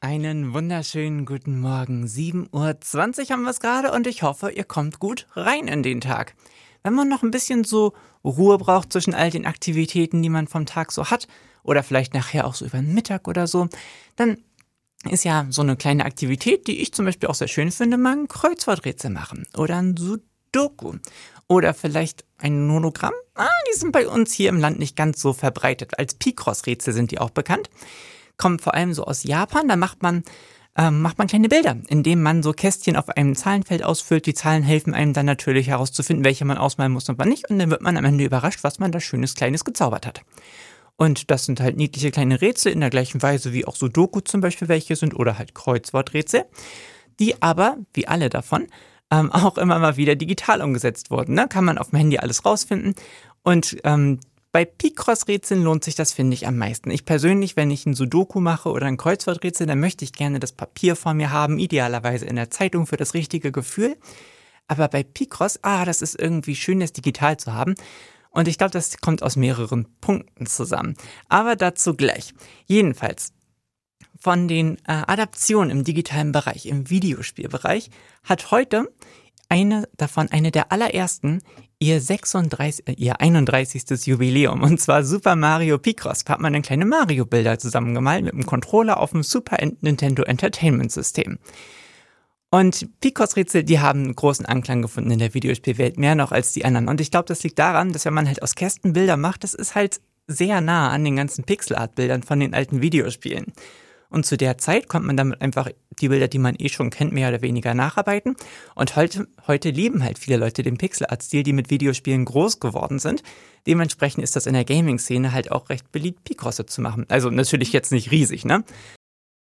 Einen wunderschönen guten Morgen. 7:20 Uhr haben wir es gerade und ich hoffe, ihr kommt gut rein in den Tag. Wenn man noch ein bisschen so Ruhe braucht zwischen all den Aktivitäten, die man vom Tag so hat, oder vielleicht nachher auch so über den Mittag oder so, dann ist ja so eine kleine Aktivität, die ich zum Beispiel auch sehr schön finde, mal ein Kreuzworträtsel machen oder ein Sudoku oder vielleicht ein Monogramm. Die sind bei uns hier im Land nicht ganz so verbreitet. Als Picross-Rätsel sind die auch bekannt. Kommt vor allem so aus Japan, da macht man kleine Bilder, indem man so Kästchen auf einem Zahlenfeld ausfüllt. Die Zahlen helfen einem dann natürlich herauszufinden, welche man ausmalen muss und wann nicht. Und dann wird man am Ende überrascht, was man da Schönes, Kleines gezaubert hat. Und das sind halt niedliche kleine Rätsel in der gleichen Weise wie auch Sudoku zum Beispiel welche sind oder halt Kreuzworträtsel, die aber, wie alle davon, auch immer mal wieder digital umgesetzt wurden. Ne? Kann man auf dem Handy alles rausfinden und bei Picross-Rätseln lohnt sich das, finde ich, am meisten. Ich persönlich, wenn ich ein Sudoku mache oder ein Kreuzworträtsel, dann möchte ich gerne das Papier vor mir haben, idealerweise in der Zeitung für das richtige Gefühl. Aber bei Picross, das ist irgendwie schön, das digital zu haben. Und ich glaube, das kommt aus mehreren Punkten zusammen. Aber dazu gleich. Jedenfalls, von den Adaptionen im digitalen Bereich, im Videospielbereich, hat heute eine der allerersten ihr 31. Jubiläum. Und zwar Super Mario Picross. Da hat man dann kleine Mario-Bilder zusammengemalt mit einem Controller auf dem Super Nintendo Entertainment System. Und Picross-Rätsel, die haben einen großen Anklang gefunden in der Videospielwelt, mehr noch als die anderen. Und ich glaube, das liegt daran, dass wenn man halt aus Kästen Bilder macht, das ist halt sehr nah an den ganzen Pixel-Art-Bildern von den alten Videospielen. Und zu der Zeit konnte man damit einfach die Bilder, die man schon kennt, mehr oder weniger nacharbeiten. Und heute lieben halt viele Leute den Pixel-Art-Stil, die mit Videospielen groß geworden sind. Dementsprechend ist das in der Gaming-Szene halt auch recht beliebt, Picrosse zu machen. Also natürlich jetzt nicht riesig, ne?